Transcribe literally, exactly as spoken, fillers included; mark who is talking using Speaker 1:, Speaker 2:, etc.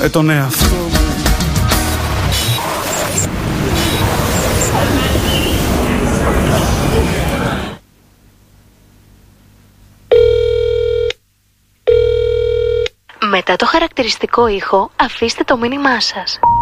Speaker 1: ε, τον εαυτό μου.
Speaker 2: Μετά το χαρακτηριστικό ήχο, αφήστε το μήνυμά σας.